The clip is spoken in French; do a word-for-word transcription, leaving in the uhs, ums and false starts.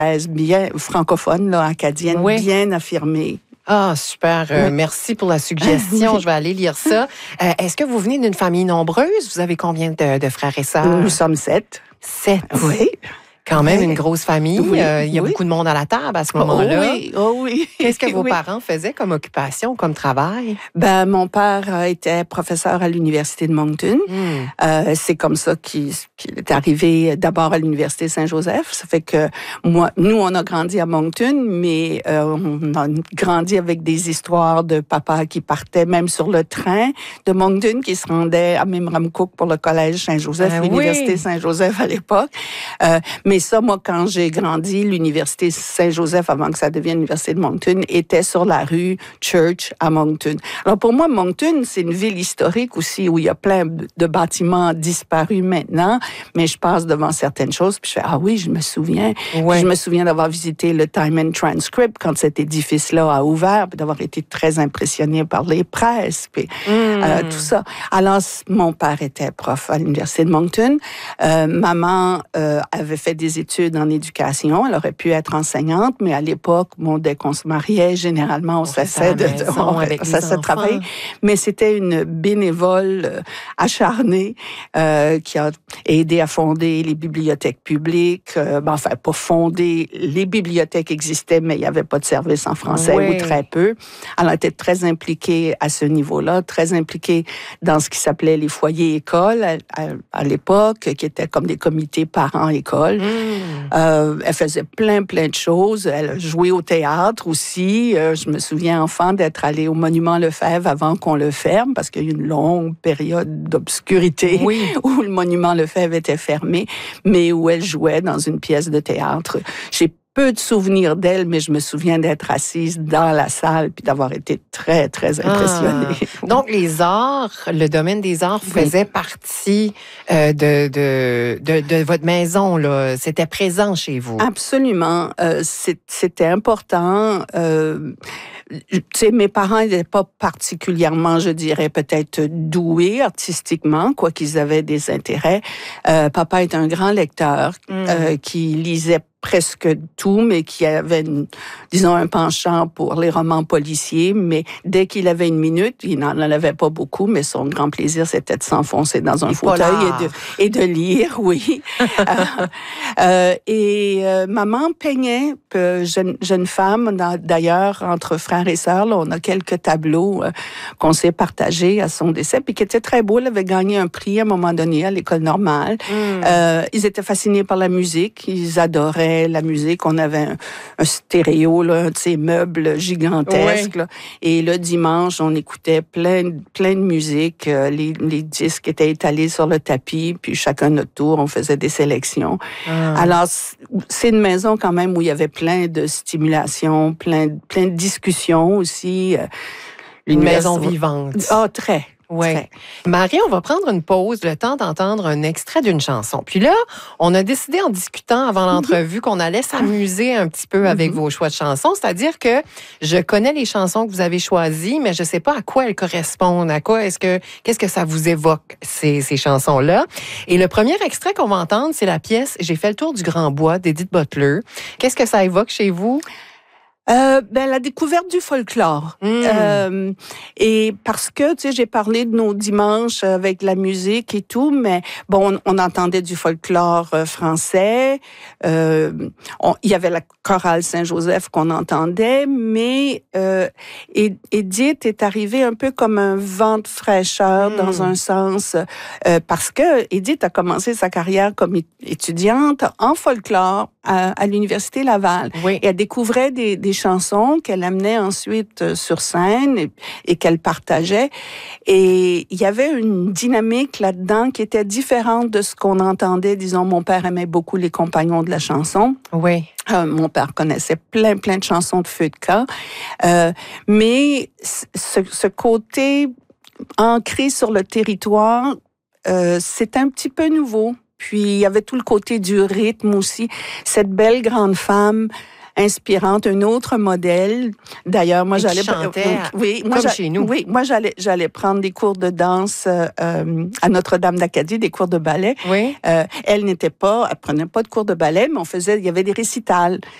bien francophone, là, acadienne, oui. bien affirmée. Ah, super. Euh, oui. Merci pour la suggestion. Je vais aller lire ça. Euh, est-ce que vous venez d'une famille nombreuse? Vous avez combien de, de frères et sœurs? Nous sommes sept. Sept? Oui. Quand même une grosse famille. Oui, euh, il y a oui. beaucoup de monde à la table à ce moment-là. Oh oui, oh oui. Qu'est-ce que vos oui. parents faisaient comme occupation, comme travail? Ben, mon père était professeur à l'Université de Moncton. Mm. Euh, c'est comme ça qu'il, qu'il est arrivé d'abord à l'Université Saint-Joseph. Ça fait que moi, nous, on a grandi à Moncton, mais euh, on a grandi avec des histoires de papa qui partait même sur le train de Moncton, qui se rendait à Memramcook pour le Collège Saint-Joseph, ben l'Université oui. Saint-Joseph à l'époque. Euh, mais ça, moi, quand j'ai grandi, l'Université Saint-Joseph, avant que ça devienne l'Université de Moncton, était sur la rue Church à Moncton. Alors pour moi, Moncton, c'est une ville historique aussi où il y a plein de bâtiments disparus maintenant, mais je passe devant certaines choses puis je fais, ah oui, je me souviens. Ouais. Je me souviens d'avoir visité le Time and Transcript quand cet édifice-là a ouvert, puis d'avoir été très impressionnée par les presses, puis mm. euh, tout ça. Alors, mon père était prof à l'Université de Moncton. Euh, maman euh, avait fait des études en éducation. Elle aurait pu être enseignante, mais à l'époque, bon, dès qu'on se mariait, généralement, on, on cessait de, de on, ça se travailler. Mais c'était une bénévole euh, acharnée euh, qui a aidé à fonder les bibliothèques publiques. Euh, ben, enfin, pas fonder, les bibliothèques existaient, mais il n'y avait pas de service en français oui. ou très peu. Elle a été très impliquée à ce niveau-là, très impliquée dans ce qui s'appelait les foyers écoles à, à, à l'époque, qui étaient comme des comités parents-école. Mmh. Euh, elle faisait plein, plein de choses. Elle a joué au théâtre aussi. Euh, je me souviens, enfant, d'être allée au Monument Lefebvre avant qu'on le ferme, parce qu'il y a eu une longue période d'obscurité oui. où le Monument Lefebvre était fermé, mais où elle jouait dans une pièce de théâtre. J'ai peu de souvenirs d'elle, mais je me souviens d'être assise dans la salle puis d'avoir été très, très impressionnée. Ah. Donc, les arts, le domaine des arts oui. faisait partie euh, de, de, de, de votre maison, là. C'était présent chez vous. Absolument. Euh, c'est, c'était important. Euh, tu sais, mes parents n'étaient pas particulièrement, je dirais, peut-être doués artistiquement, quoi qu'ils avaient des intérêts. Euh, papa est un grand lecteur mm. euh, qui lisait presque tout, mais qui avait, une, disons, un penchant pour les romans policiers. Mais dès qu'il avait une minute, il n'en avait pas beaucoup, mais son grand plaisir, c'était de s'enfoncer dans un les fauteuil et de, et de lire, oui. euh, euh, et euh, maman peignait, euh, jeune, jeune femme, d'ailleurs, entre frères et sœurs, là, on a quelques tableaux euh, qu'on s'est partagés à son décès, puis qui étaient très beaux. Elle avait gagné un prix à un moment donné à l'école normale. Mm. Euh, ils étaient fascinés par la musique, ils adoraient la musique. On avait un, un stéréo, là, un de ces meubles gigantesques. Oui. Là. Et le dimanche, on écoutait plein, plein de musique. Euh, les, les disques étaient étalés sur le tapis, puis chacun notre tour, on faisait des sélections. Ah. Alors, c'est une maison quand même où il y avait plein de stimulation, plein, plein de discussions aussi. Euh, une maison vivante. Ah, oh, très. Oui. Marie, on va prendre une pause, le temps d'entendre un extrait d'une chanson. Puis là, on a décidé en discutant avant l'entrevue mm-hmm. qu'on allait s'amuser un petit peu avec mm-hmm. vos choix de chansons. C'est-à-dire que je connais les chansons que vous avez choisies, mais je ne sais pas à quoi elles correspondent. À quoi est-ce que, qu'est-ce que ça vous évoque, ces, ces chansons-là? Et le premier extrait qu'on va entendre, c'est la pièce J'ai fait le tour du Grand Bois d'Edith Butler. Qu'est-ce que ça évoque chez vous? Euh, ben la découverte du folklore. Mmh. Euh, et parce que, tu sais, j'ai parlé de nos dimanches avec la musique et tout, mais bon, on, on entendait du folklore euh, français. Euh, on, il y avait la chorale Saint-Joseph qu'on entendait, mais euh, Edith est arrivée un peu comme un vent de fraîcheur mmh. dans un sens, euh, parce que Edith a commencé sa carrière comme étudiante en folklore à, à l'Université Laval. Oui. Et elle découvrait des, des chansons qu'elle amenait ensuite sur scène et, et qu'elle partageait. Et il y avait une dynamique là-dedans qui était différente de ce qu'on entendait. Disons, mon père aimait beaucoup les compagnons de la chanson. Oui. Euh, mon père connaissait plein, plein de chansons de feu de camp. Euh, mais ce, ce côté ancré sur le territoire, euh, c'est un petit peu nouveau. puis il y avait tout le côté du rythme aussi. Cette belle grande femme inspirante, un autre modèle. D'ailleurs, moi, Et j'allais... chantait oui, moi, comme j'a... chez nous. Oui, moi, j'allais, j'allais prendre des cours de danse euh, à Notre-Dame d'Acadie, des cours de ballet. Oui. Euh, elle n'était pas... Elle prenait pas de cours de ballet, mais on faisait... Il y avait des récitals.